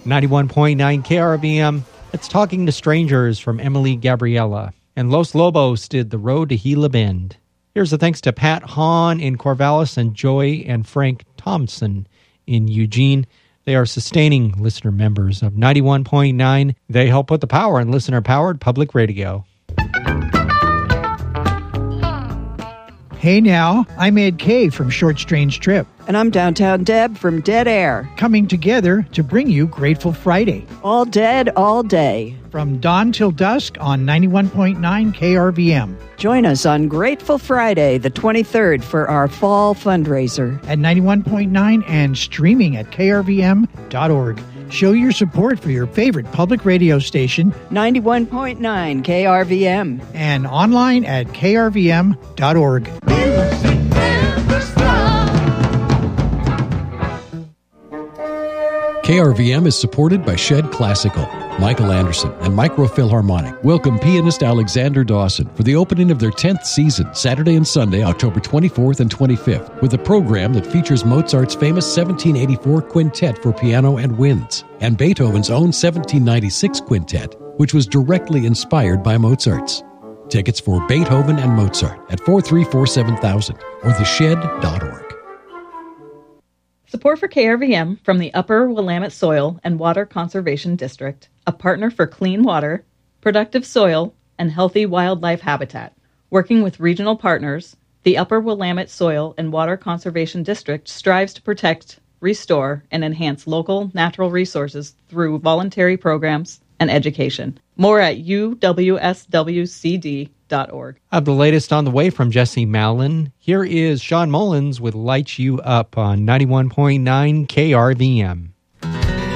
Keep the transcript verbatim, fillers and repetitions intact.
ninety-one point nine K R V M, it's Talking to Strangers from Emily Gabriella. And Los Lobos did The Road to Gila Bend. Here's a thanks to Pat Hahn in Corvallis and Joy and Frank Thompson in Eugene. They are sustaining listener members of ninety-one point nine. They help put the power in listener-powered public radio. Hey now, I'm Ed Kay from Short Strange Trip. And I'm Downtown Deb from Dead Air. Coming together to bring you Grateful Friday. All dead, all day. From dawn till dusk on ninety-one point nine K R V M. Join us on Grateful Friday, the twenty-third, for our fall fundraiser. At ninety-one point nine and streaming at K R V M dot org. Show your support for your favorite public radio station. ninety-one point nine K R V M. And online at K R V M dot org. Music never stops. K R V M is supported by Shed Classical, Michael Anderson, and Microphilharmonic. Welcome pianist Alexander Dawson for the opening of their tenth season, Saturday and Sunday, October twenty-fourth and twenty-fifth, with a program that features Mozart's famous seventeen eighty-four quintet for piano and winds, and Beethoven's own seventeen ninety-six quintet, which was directly inspired by Mozart's. Tickets for Beethoven and Mozart at four three four seven thousand or the shed dot org. Support for K R V M from the Upper Willamette Soil and Water Conservation District, a partner for clean water, productive soil, and healthy wildlife habitat. Working with regional partners, the Upper Willamette Soil and Water Conservation District strives to protect, restore, and enhance local natural resources through voluntary programs and education. More at U W S W C D dot org. I have the latest on the way from Jesse Mallon. Here is Sean Mullins with Light You Up on ninety-one point nine K R V M.